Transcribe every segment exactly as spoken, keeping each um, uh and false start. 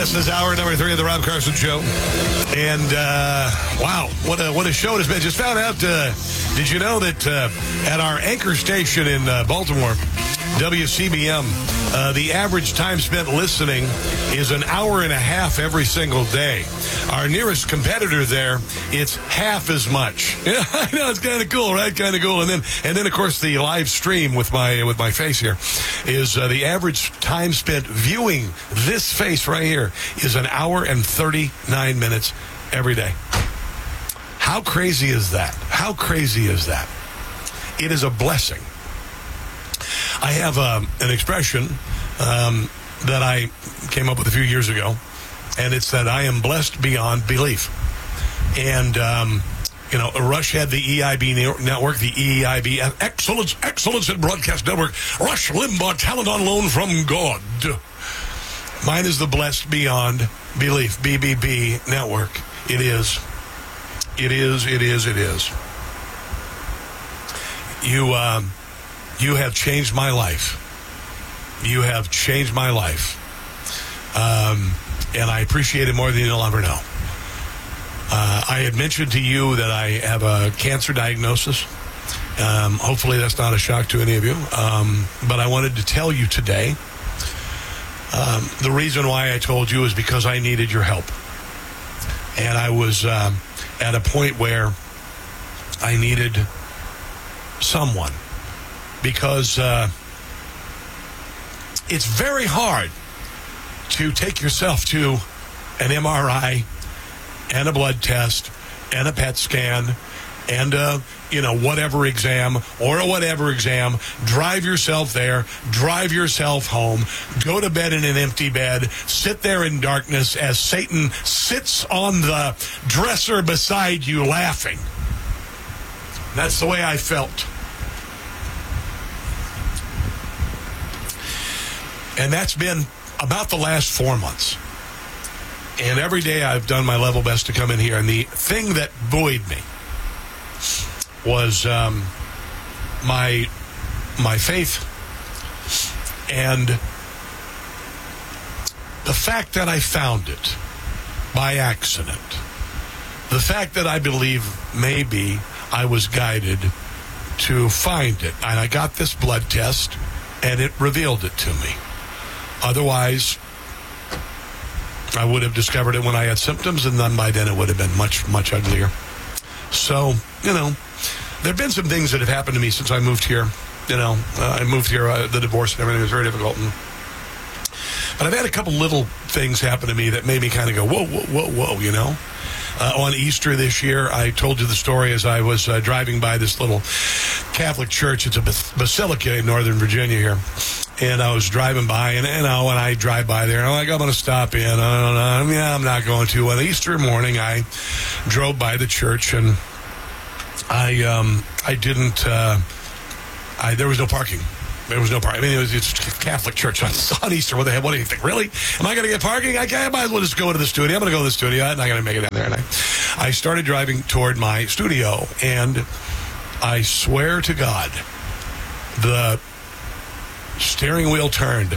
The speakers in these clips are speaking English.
This is hour number three of the Rob Carson Show. And, uh, wow, what a, what a show it has been. Just found out, uh, did you know that uh, at our anchor station in uh, Baltimore, W C B M, uh, the average time spent listening is an hour and a half every single day. Our nearest competitor there, it's half as much. Yeah, I know, it's kind of cool, right? Kind of cool. And then, and then, of course, the live stream with my with my face here is uh, the average time spent viewing this face right here is an hour and thirty-nine minutes every day. How crazy is that? How crazy is that? It is a blessing. I have um, an expression um, that I came up with a few years ago, and it's that I am blessed beyond belief. And, um, you know, Rush had the E I B network, the E I B, Excellence, Excellence in Broadcast Network, Rush Limbaugh, Talent on Loan from God. Mine is the Blessed Beyond Belief, B B B network. It is. It is, it is, it is. You, um... You have changed my life. You have changed my life. Um, and I appreciate it more than you'll ever know. Uh, I had mentioned to you that I have a cancer diagnosis. Um, hopefully that's not a shock to any of you. Um, but I wanted to tell you today, um, the reason why I told you is because I needed your help. And I was um, at a point where I needed someone. Because uh, it's very hard to take yourself to an M R I and a blood test and a P E T scan and a, you know, whatever exam or a whatever exam, drive yourself there, drive yourself home, go to bed in an empty bed, sit there in darkness as Satan sits on the dresser beside you laughing. That's the way I felt. And that's been about the last four months. And every day I've done my level best to come in here. And the thing that buoyed me was um, my my faith and the fact that I found it by accident. The fact that I believe maybe I was guided to find it. And I got this blood test, and it revealed it to me. Otherwise, I would have discovered it when I had symptoms, and then by then it would have been much, much uglier. So, you know, there have been some things that have happened to me since I moved here. You know, uh, I moved here, uh, the divorce and everything was very difficult. And, but I've had a couple little things happen to me that made me kind of go, whoa, whoa, whoa, whoa, you know. Uh, on Easter this year, I told you the story as I was uh, driving by this little Catholic church. It's a basilica in Northern Virginia here. And I was driving by, and you know, when I drive by there, I'm like, I'm going to stop in. I don't know. Yeah, I'm not going to. On Easter morning, I drove by the church, and I um, I didn't, uh, I there was no parking. There was no parking. I mean, it was it's a Catholic church on, on Easter. What the hell? What do you think? Really? Am I going to get parking? I, I might as well just go to the studio. I'm going to go to the studio. I'm not going to make it in there. And I, I started driving toward my studio, and I swear to God, the steering wheel turned,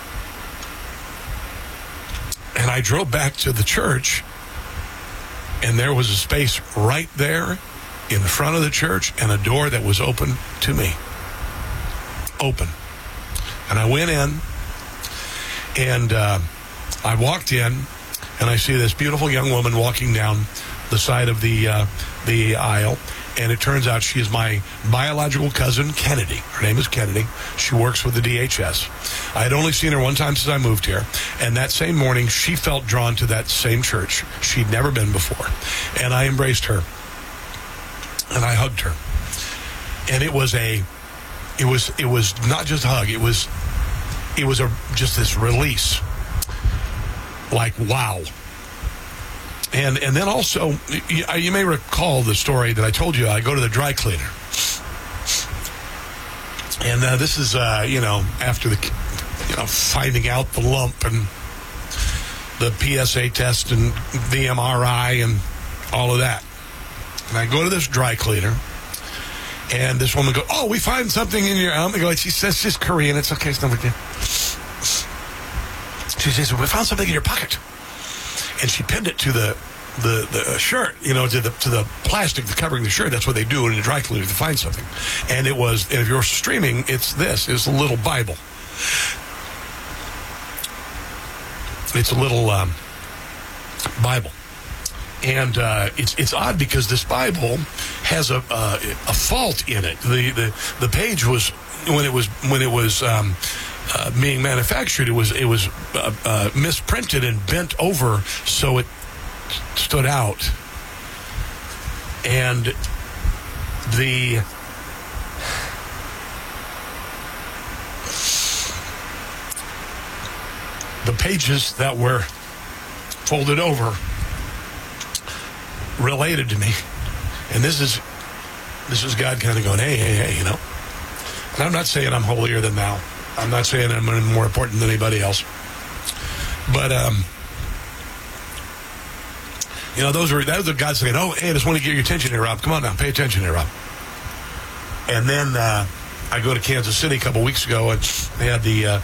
and I drove back to the church, and there was a space right there in front of the church and a door that was open to me. Open. And I went in, and uh, I walked in, and I see this beautiful young woman walking down the side of the uh, the aisle. And it turns out she is my biological cousin, Kennedy. Her name is Kennedy. She works with the D H S. I had only seen her one time since I moved here. And that same morning, she felt drawn to that same church. She'd never been before. And I embraced her. And I hugged her. And it was a, it was, it was not just a hug. It was, it was a, just this release. Like, wow. And and then also, you, you may recall the story that I told you. I go to the dry cleaner. And uh, this is, uh, you know, after the, you know, finding out the lump and the P S A test and the M R I and all of that. And I go to this dry cleaner. And this woman goes, oh, we find something in your arm. I go, she says she's Korean. It's okay. It's no big deal. She says, we found something in your pocket. And she pinned it to the the, the shirt, you know, to the to the plastic that's covering the shirt. That's what they do in a dry cleaner to find something. And it was, and if you're streaming, it's this. It's a little Bible. It's a little um, Bible. And uh, it's it's odd because this Bible has a uh, a fault in it. The, the the page was when it was when it was um, uh, being manufactured, it was it was uh, uh, misprinted and bent over so it stood out. And the the pages that were folded over related to me, and this is this is God kind of going, hey, hey, hey, you know. And I'm not saying I'm holier than thou. I'm not saying I'm more important than anybody else. But um, you know, those are those are God saying, oh, hey, I just want to get your attention here, Rob. Come on now, pay attention here, Rob. And then uh, I go to Kansas City a couple weeks ago, and they had the uh,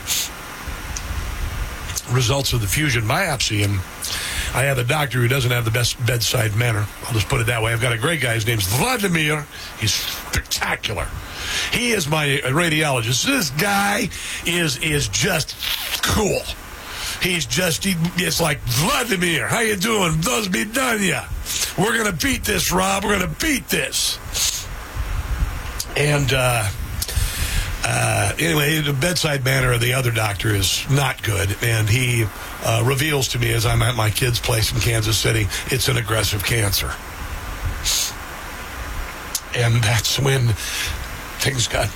results of the fusion biopsy, and I have a doctor who doesn't have the best bedside manner. I'll just put it that way. I've got a great guy. His name's Vladimir. He's spectacular. He is my radiologist. This guy is is just cool. He's just, he, it's like, Vladimir, how you doing? Those be done ya. We're going to beat this, Rob. We're going to beat this. And, uh... Uh, anyway, the bedside manner of the other doctor is not good, and he uh, reveals to me as I'm at my kid's place in Kansas City, it's an aggressive cancer. And that's when things got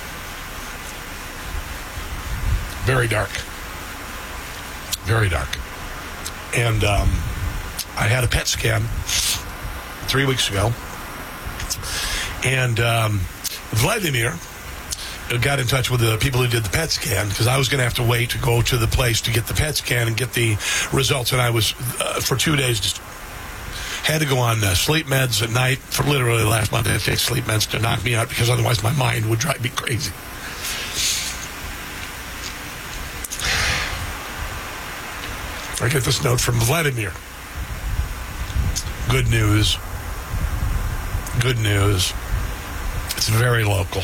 very dark. Very dark. And um, I had a P E T scan three weeks ago, and um, Vladimir got in touch with the people who did the P E T scan because I was going to have to wait to go to the place to get the P E T scan and get the results. And I was, uh, for two days, just had to go on uh, sleep meds at night. For literally the last month, I had to take sleep meds to knock me out because otherwise my mind would drive me crazy. I get this note from Vladimir. Good news. Good news. It's very local.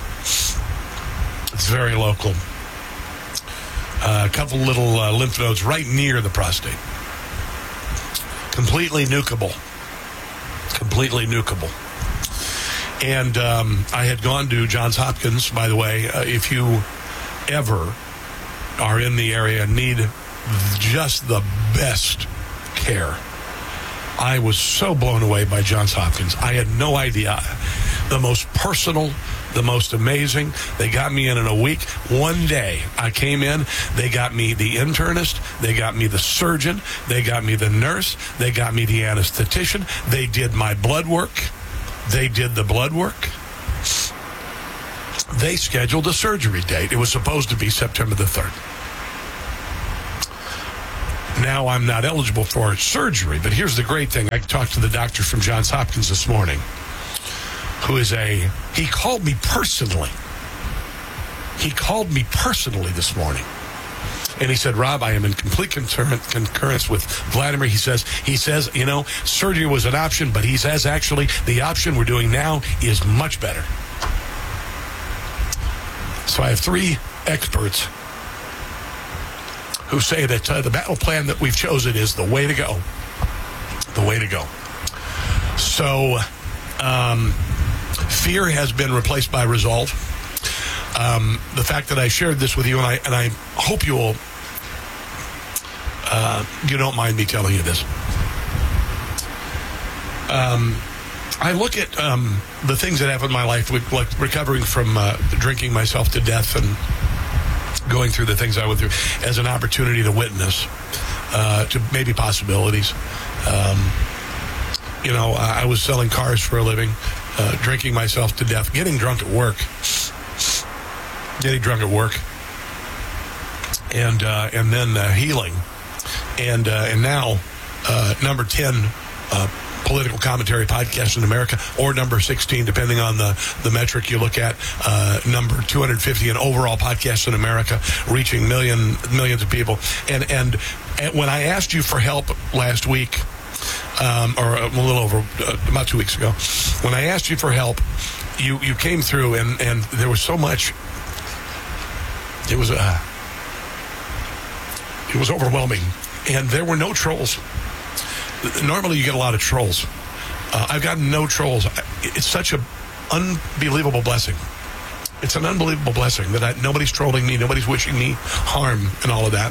It's very local. Uh, a couple little uh, lymph nodes right near the prostate. Completely nukable. Completely nukable. And um, I had gone to Johns Hopkins, by the way. Uh, if you ever are in the area and need just the best care, I was so blown away by Johns Hopkins. I had no idea. The most personal, the most amazing. They got me in in a week. One day I came in, they got me the internist, they got me the surgeon, they got me the nurse, they got me the anesthetician, they did my blood work, they did the blood work. They scheduled a surgery date. It was supposed to be September the third. Now I'm not eligible for surgery, but here's the great thing. I talked to the doctor from Johns Hopkins this morning, who is a, he called me personally. He called me personally this morning. And he said, Rob, I am in complete concurrence with Vladimir. He says, he says, you know, surgery was an option, but he says actually the option we're doing now is much better. So I have three experts who say that uh, the battle plan that we've chosen is the way to go. The way to go. So, um, fear has been replaced by resolve. Um, the fact that I shared this with you, and I and I hope you will, uh, you don't mind me telling you this. Um, I look at um, the things that happen in my life, like recovering from uh, drinking myself to death and going through the things I went through, as an opportunity to witness uh, to maybe possibilities. Um, you know, I was selling cars for a living. Uh, drinking myself to death, getting drunk at work, getting drunk at work, and uh, and then uh, healing, and uh, and now uh, number ten, uh, political commentary podcast in America, or number sixteen, depending on the, the metric you look at, uh, number two hundred fifty in overall podcasts in America, reaching million millions of people. And, and, and when I asked you for help last week, um, or a little over, uh, about two weeks ago, when I asked you for help, you, you came through, and, and there was so much. It was uh, it was overwhelming, and there were no trolls. Normally, you get a lot of trolls. Uh, I've gotten no trolls. It's such an unbelievable blessing. It's an unbelievable blessing that I, nobody's trolling me, nobody's wishing me harm, and all of that.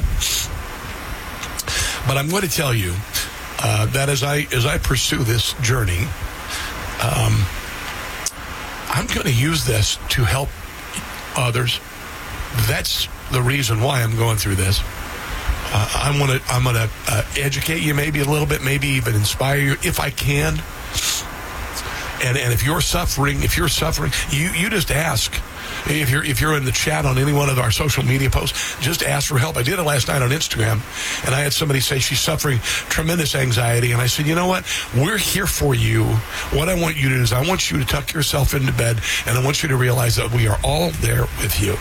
But I'm going to tell you uh, that as I as I pursue this journey, um, I'm going to use this to help others. That's the reason why I'm going through this. Uh, I'm going to I'm going to uh, educate you maybe a little bit, maybe even inspire you if I can. And and if you're suffering, if you're suffering, you, you just ask. If you're if you're in the chat on any one of our social media posts, just ask for help. I did it last night on Instagram, and I had somebody say she's suffering tremendous anxiety, and I said, you know what? We're here for you. What I want you to do is I want you to tuck yourself into bed, and I want you to realize that we are all there with you.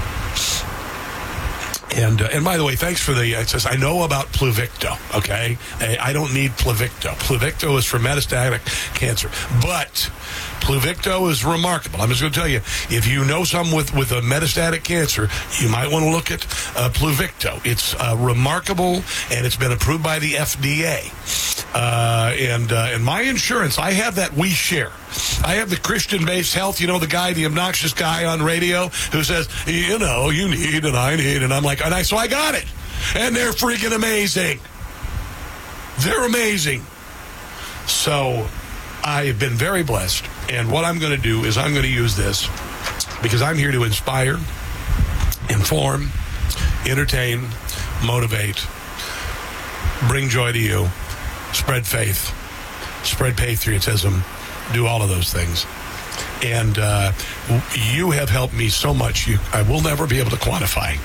And uh, and by the way, thanks for the, it says, I know about Pluvicto, okay? I, I don't need Pluvicto. Pluvicto is for metastatic cancer. But Pluvicto is remarkable. I'm just going to tell you, if you know someone with, with a metastatic cancer, you might want to look at uh, Pluvicto. It's uh, remarkable, and it's been approved by the F D A. Uh, and, uh, and my insurance, I have that We Share. I have the Christian-based health, you know, the guy, the obnoxious guy on radio who says, you know, you need and I need. And I'm like, and I, so I got it. And they're freaking amazing. They're amazing. So I've been very blessed. And what I'm going to do is I'm going to use this because I'm here to inspire, inform, entertain, motivate, bring joy to you, spread faith, spread patriotism, do all of those things. And uh, you have helped me so much. You, I will never be able to quantify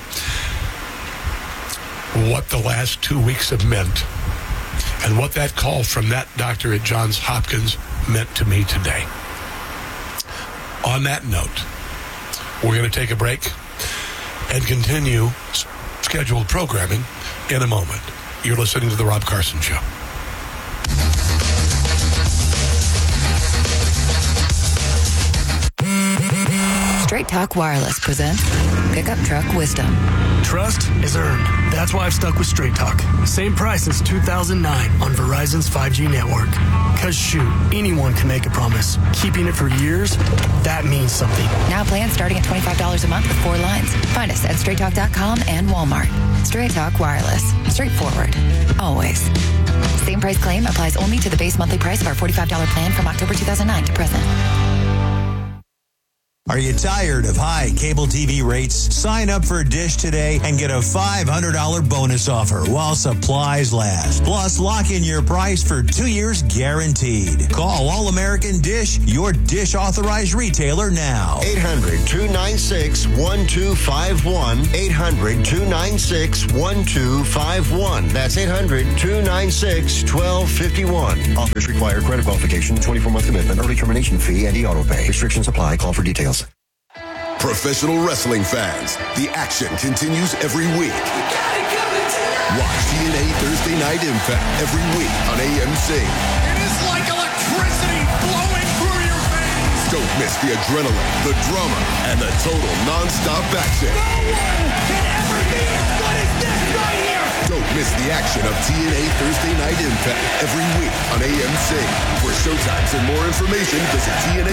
what the last two weeks have meant and what that call from that doctor at Johns Hopkins meant to me today. On that note, we're going to take a break and continue s- scheduled programming in a moment. You're listening to The Rob Carson Show. Straight Talk Wireless presents Pickup Truck Wisdom. Trust is earned. That's why I've stuck with Straight Talk. Same price since two thousand nine on Verizon's five G network. Cause shoot, anyone can make a promise. Keeping it for years, that means something. Now plans starting at twenty-five dollars a month with four lines. Find us at straight talk dot com and Walmart. Straight Talk Wireless. Straightforward. Always. Same price claim applies only to the base monthly price of our forty-five dollars plan from October two thousand nine to present. Are you tired of high cable T V rates? Sign up for Dish today and get a five hundred dollars bonus offer while supplies last. Plus, lock in your price for two years guaranteed. Call All-American Dish, your Dish authorized retailer now. eight hundred, two nine six, one two five one. eight hundred, two nine six, one two five one. That's eight hundred, two nine six, one two five one. Offers require credit qualification, twenty-four month commitment, early termination fee, and e-auto pay. Restrictions apply. Call for details. Professional wrestling fans, the action continues every week. Watch T N A Thursday Night Impact every week on A M C. It is like electricity flowing through your veins. Don't miss the adrenaline, the drama, and the total non-stop action. No one can ever be as good as this right here. Don't miss the action of T N A Thursday Night Impact every week on A M C. For showtimes and more information, visit T N A.